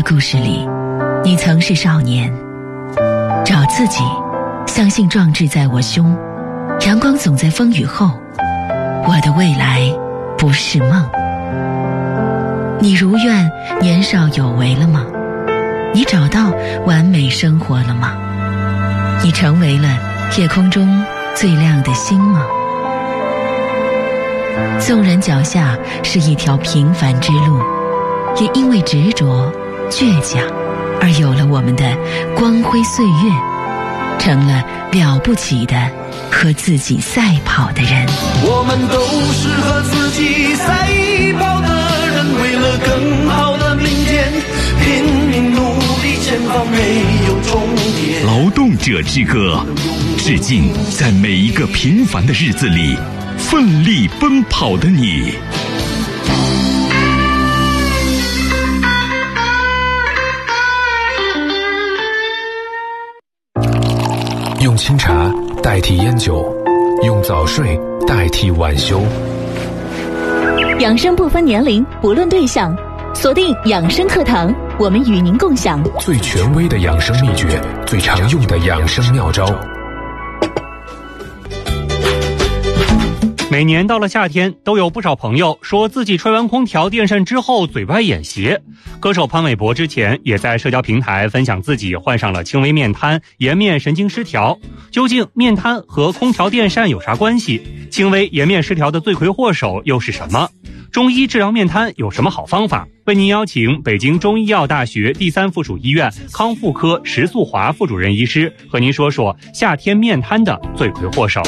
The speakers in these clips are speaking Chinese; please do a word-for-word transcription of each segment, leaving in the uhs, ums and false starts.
故事里，你曾是少年。找自己，相信壮志在我胸，阳光总在风雨后，我的未来不是梦。你如愿年少有为了吗？你找到完美生活了吗？你成为了夜空中最亮的星吗？纵然脚下是一条平凡之路，也因为执着倔强而有了我们的光辉岁月，成了了不起的和自己赛跑的人。 我们都是和自己赛跑的人，为了更好的明天拼命努力，前方没有终点。 劳动者之歌，致敬在每一个平凡的日子里奋力奔跑的你。 用清茶代替烟酒，用早睡代替晚休。 养生不分年龄，不论对象，锁定养生课堂，我们与您共享最权威的养生秘诀，最常用的养生妙招。 每年到了夏天，都有不少朋友说自己吹完空调电扇之后嘴歪眼斜。歌手潘玮柏之前也在社交平台分享自己患上了轻微面瘫、颜面神经失调。究竟面瘫和空调电扇有啥关系？轻微颜面失调的罪魁祸首又是什么？中医治疗面瘫有什么好方法？为您邀请北京中医药大学第三附属医院康复科石素华副主任医师和您说说夏天面瘫的罪魁祸首。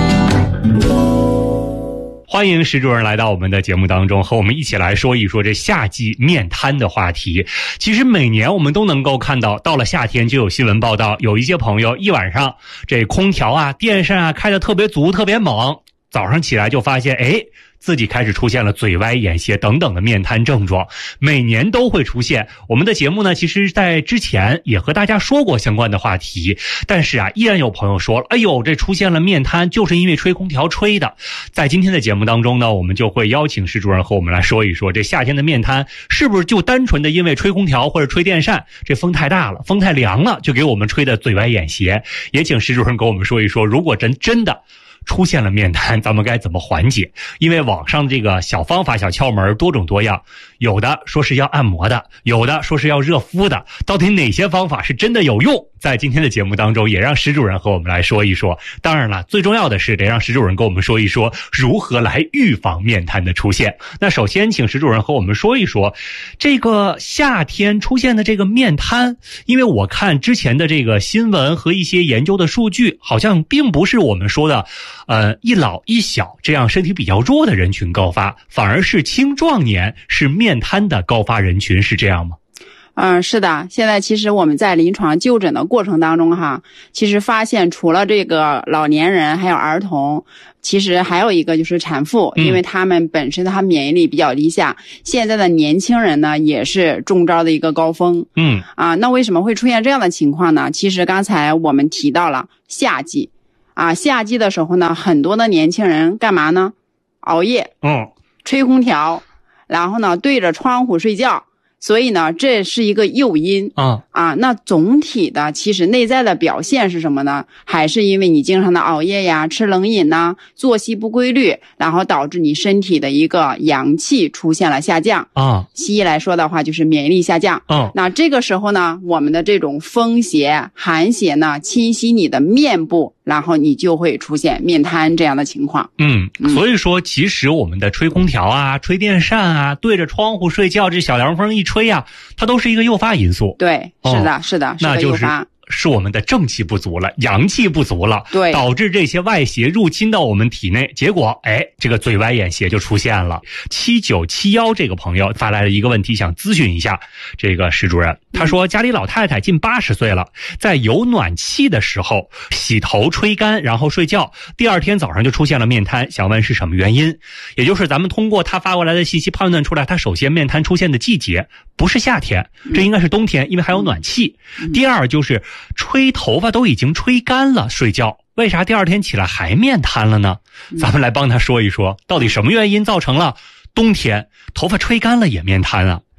欢迎石主任来到我们的节目当中，和我们一起来说一说这夏季面瘫的话题。其实每年我们都能够看到，到了夏天就有新闻报道，有一些朋友一晚上这空调啊、电扇啊开得特别足、特别猛，早上起来就发现，哎，自己开始出现了嘴歪眼斜等等的面瘫症状，每年都会出现。我们的节目呢，其实在之前也和大家说过相关的话题，但是啊，依然有朋友说了，哎呦，这出现了面瘫就是因为吹空调吹的。在今天的节目当中呢，我们就会邀请石主任和我们来说一说，这夏天的面瘫是不是就单纯的因为吹空调或者吹电扇，这风太大了，风太凉了，就给我们吹的嘴歪眼斜。也请石主任跟我们说一说，如果真真的出现了面瘫，咱们该怎么缓解？因为网上这个小方法、小窍门多种多样，有的说是要按摩的，有的说是要热敷的，到底哪些方法是真的有用？在今天的节目当中，也让石主任和我们来说一说。当然了，最重要的是得让石主任跟我们说一说如何来预防面瘫的出现。那首先，请石主任和我们说一说这个夏天出现的这个面瘫，因为我看之前的这个新闻和一些研究的数据，好像并不是我们说的呃，一老一小这样身体比较弱的人群高发，反而是青壮年是面瘫的高发人群，是这样吗？ 嗯，是的。现在其实我们在临床就诊的过程当中哈，其实发现除了这个老年人还有儿童，其实还有一个就是产妇，因为他们本身他免疫力比较低下，现在的年轻人呢也是中招的一个高峰。嗯啊，那为什么会出现这样的情况呢？其实刚才我们提到了夏季啊，夏季的时候呢，很多的年轻人干嘛呢？熬夜，嗯，吹空调，然后呢对着窗户睡觉。所以呢，这是一个诱因啊啊。那总体的其实内在的表现是什么呢？还是因为你经常的熬夜呀、吃冷饮呐、作息不规律，然后导致你身体的一个阳气出现了下降啊。西医来说的话，就是免疫力下降。嗯，那这个时候呢，我们的这种风邪、寒邪呢，侵袭你的面部，然后你就会出现面瘫这样的情况。 嗯，所以说其实我们的吹空调啊、吹电扇啊、对着窗户睡觉，这小凉风一吹呀、啊，它都是一个诱发因素。 对，是的，哦、是的，是那就是是我们的正气不足了，阳气不足了，对，导致这些外邪入侵到我们体内，结果哎，这个嘴歪眼斜就出现了。七九七幺这个朋友发来了一个问题，想咨询一下这个石主任。他说家里老太太近八十岁了，在有暖气的时候洗头吹干然后睡觉，第二天早上就出现了面瘫，想问是什么原因？也就是咱们通过他发过来的信息判断出来，他首先面瘫出现的季节不是夏天，这应该是冬天，因为还有暖气。第二就是吹头发都已经吹干了睡觉，为啥第二天起来还面瘫了呢？咱们来帮他说一说，到底什么原因造成了冬天头发吹干了也面瘫啊？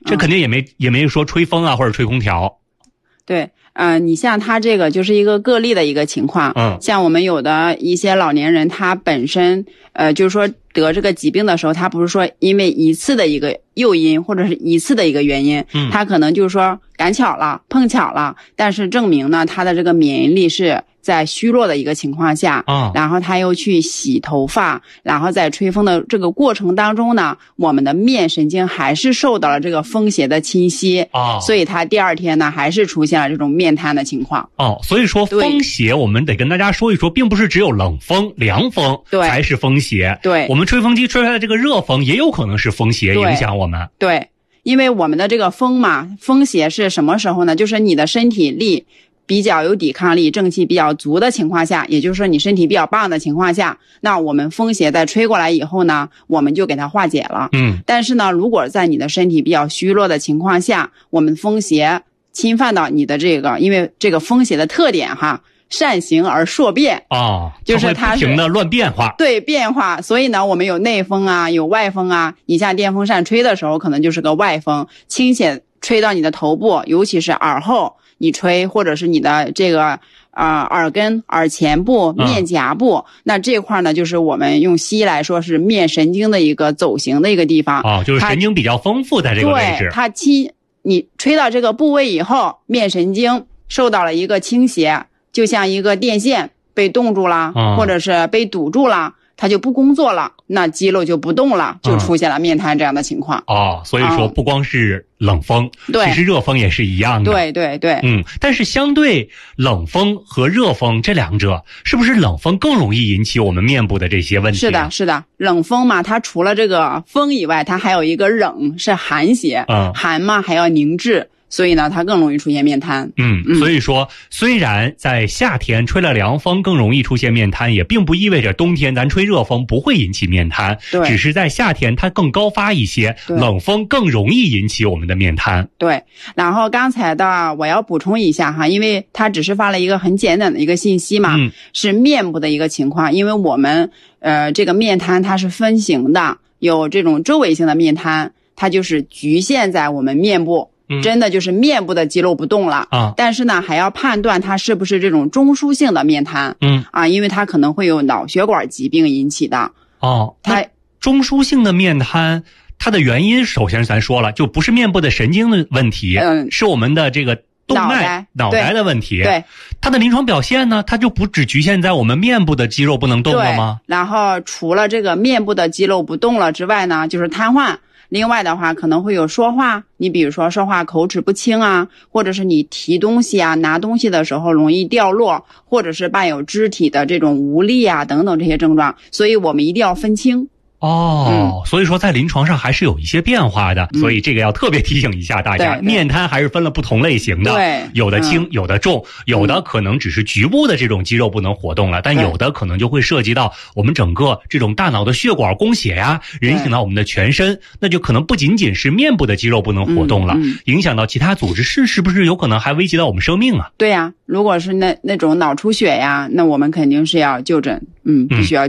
这肯定也没、嗯、也没说吹风啊或者吹空调。 对，呃，你像他这个就是一个个例的一个情况。嗯，像我们有的一些老年人，他本身呃，就是说得这个疾病的时候，他不是说因为一次的一个诱因或者是一次的一个原因，嗯，他可能就是说赶巧了、碰巧了，但是证明呢，他的这个免疫力是在虚弱的一个情况下，啊，然后他又去洗头发，然后在吹风的这个过程当中呢，我们的面神经还是受到了这个风邪的侵袭，啊，所以他第二天呢还是出现了这种面瘫的情况。 哦，所以说风邪我们得跟大家说一说，并不是只有冷风、凉风才是风邪，对，我们吹风机吹出来的这个热风也有可能是风邪影响我们。 对，对，因为我们的这个风嘛，风邪是什么时候呢？就是你的身体力比较有抵抗力，正气比较足的情况下，也就是说你身体比较棒的情况下，那我们风邪在吹过来以后呢，我们就给它化解了。嗯，但是呢，如果在你的身体比较虚弱的情况下，我们风邪侵犯到你的这个，因为这个风邪的特点哈，善行而数变啊，哦，就是它不停的乱变化， 对，变化。所以呢，我们有内风啊，有外风啊。你像电风扇吹的时候，可能就是个外风，倾斜吹到你的头部，尤其是耳后。你吹，或者是你的这个啊、呃、耳根、耳前部、面颊部，嗯、那这块呢，就是我们用西医来说是面神经的一个走形的一个地方。 哦，就是神经比较丰富在这个位置。 对，它侵你吹到这个部位以后，面神经受到了一个倾斜，就像一个电线被冻住了，嗯、或者是被堵住了。它就不工作了，那肌肉就不动了，就出现了面瘫这样的情况。 嗯、哦，所以说不光是冷风， 对、嗯， 其实热风也是一样的。 对对对， 嗯，但是相对冷风和热风这两者，是不是冷风更容易引起我们面部的这些问题？ 是的，是的，冷风嘛，它除了这个风以外，它还有一个冷，是寒邪，嗯，寒嘛还要凝滞。所以呢，它更容易出现面瘫。 嗯，所以说，虽然在夏天吹了凉风更容易出现面瘫，也并不意味着冬天咱吹热风不会引起面瘫。对，只是在夏天它更高发一些，冷风更容易引起我们的面瘫。 对，然后刚才的我要补充一下哈，因为它只是发了一个很简短的一个信息嘛，嗯、是面部的一个情况，因为我们呃这个面瘫它是分型的，有这种周围性的面瘫，它就是局限在我们面部。真的就是面部的肌肉不动了啊，但是呢，还要判断它是不是这种中枢性的面瘫，嗯啊，因为它可能会有脑血管疾病引起的。 哦，它中枢性的面瘫，它的原因首先咱说了，就不是面部的神经的问题，嗯，是我们的这个动脉脑袋的问题。 对， 它的临床表现呢，它就不只局限在我们面部的肌肉不能动了吗？ 然后除了这个面部的肌肉不动了之外呢，就是瘫痪。另外的话可能会有说话，你比如说说话口齿不清啊，或者是你提东西啊拿东西的时候容易掉落，或者是伴有肢体的这种无力啊等等这些症状，所以我们一定要分清。 哦、嗯，所以说在临床上还是有一些变化的，嗯、所以这个要特别提醒一下大家，面瘫还是分了不同类型的， 对， 有的轻，嗯、有的重，有的可能只是局部的这种肌肉不能活动了，但有的可能就会涉及到我们整个这种大脑的血管供血呀，影响到我们的全身，那就可能不仅仅是面部的肌肉不能活动了，嗯嗯、影响到其他组织，是是不是有可能还危及到我们生命啊？ 对呀、啊，如果是那那种脑出血呀，那我们肯定是要就诊，嗯，必须要。